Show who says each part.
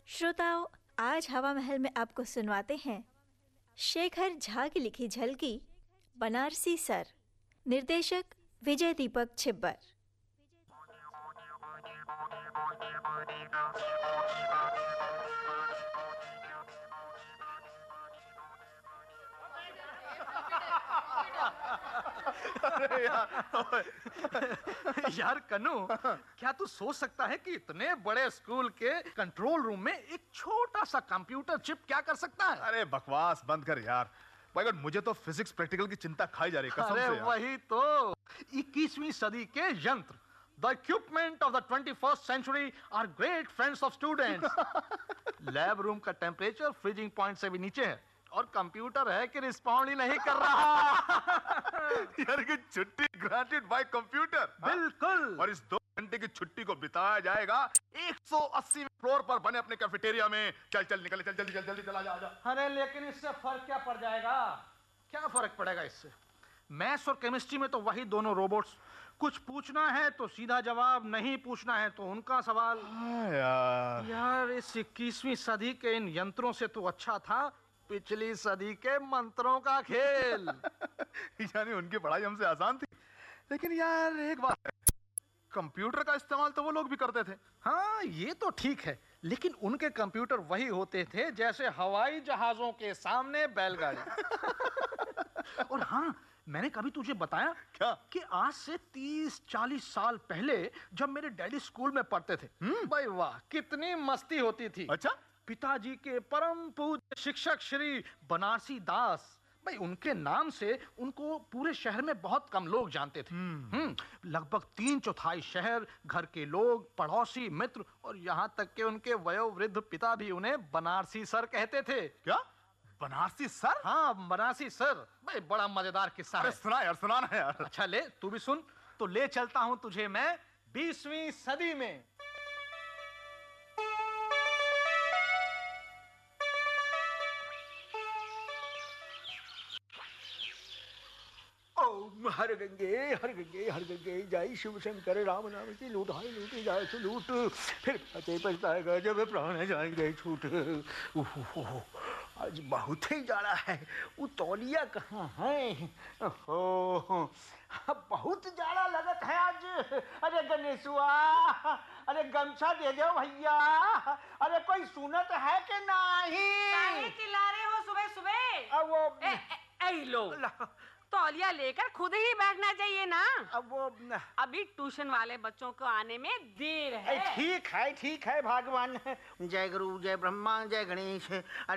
Speaker 1: श्रोताओं, आज हवा महल में आपको सुनवाते हैं शेखर झा की लिखी झलकी बनारसी सर। निर्देशक विजय दीपक छिब्बर।
Speaker 2: अरे यार कन्नू, क्या तू सोच सकता है कि इतने बड़े स्कूल के कंट्रोल रूम में एक छोटा सा कंप्यूटर चिप क्या कर सकता है?
Speaker 3: अरे बकवास बंद कर यार। भाई मुझे तो फिजिक्स प्रैक्टिकल की चिंता खाई जा रही है कसम से यार।
Speaker 2: वही तो 21वीं सदी के यंत्र, The equipment of the 21st century are great friends of students. Lab room का टेम्परेचर फ्रीजिंग पॉइंट से भी नीचे है और कंप्यूटर है कि रिस्पॉन्ड ही नहीं कर रहा।
Speaker 3: यार की छुट्टी ग्रांटेड बाय कंप्यूटर।
Speaker 2: बिल्कुल।
Speaker 3: और इस 2 घंटे की छुट्टी को बिताया जाएगा 180 फ्लोर पर बने अपने कैफेटेरिया में। चल चल निकल, चल जल्दी चला जा।
Speaker 2: अरे लेकिन इससे फर्क क्या पड़ जाएगा? क्या फर्क पड़ेगा इससे? मैथ्स और केमिस्ट्री में तो वही दोनों रोबोट्स। कुछ पूछना है तो सीधा जवाब, नहीं पूछना है तो उनका सवाल। यार इस 21वीं सदी के इन यंत्रों से तो अच्छा था पिछली सदी के मंत्रों का खेल।
Speaker 3: यानी उनकी पढ़ाई हमसे आसान थी। लेकिन यार एक बात है, कंप्यूटर का इस्तेमाल तो वो लोग भी करते थे।
Speaker 2: हाँ ये तो ठीक है, लेकिन उनके कंप्यूटर वही होते थे जैसे हवाई जहाजों के सामने बैलगाड़ी। और हाँ, मैंने कभी तुझे बताया
Speaker 3: क्या
Speaker 2: कि आज से 30-40 साल पहले जब मेरे डैडी स्कूल में पढ़ते थे, भाई वाह कितनी मस्ती होती थी।
Speaker 3: अच्छा?
Speaker 2: पिताजी के परम पूज्य शिक्षक श्री बनारसी दास, भाई उनके नाम से उनको पूरे शहर में बहुत कम लोग जानते थे। लगभग 3/4 शहर, घर के लोग, पड़ोसी, मित्र और यहाँ तक कि उनके वयोवृद्ध पिता भी उन्हें बनारसी सर कहते थे।
Speaker 3: क्या बनारसी सर?
Speaker 2: हाँ बनारसी सर। भाई बड़ा मजेदार किस्सा है।
Speaker 3: सुना यार, सुनाना है यार।
Speaker 2: अच्छा ले तू भी सुन। तो ले चलता हूं तुझे मैं 20वीं सदी में।
Speaker 4: ओम हर गंगे हर गंगे हर गंगे जय शिव शंकर राम नाम की लूट हाय लूटी जाए तो लूट, फिर पते पछताएगा जब प्राण जाएंगे छूट। आज बहुत ही जाड़ा है, वो तौलिया कहाँ है? ओहो बहुत जाड़ा लगत है आज। अरे गणेशुआ, अरे गमछा दे दो भैया। अरे कोई सुनत है कि नहीं?
Speaker 5: काहे चिल्ला रहे हो सुबह सुबह?
Speaker 4: अब वो
Speaker 5: ए लो तौलिया लेकर खुद ही बैठना चाहिए ना।
Speaker 4: अब वो
Speaker 5: अभी ट्यूशन वाले बच्चों को आने में देर है।
Speaker 4: ठीक है भगवान। जय गुरु जय ब्रह्मा जय गणेश।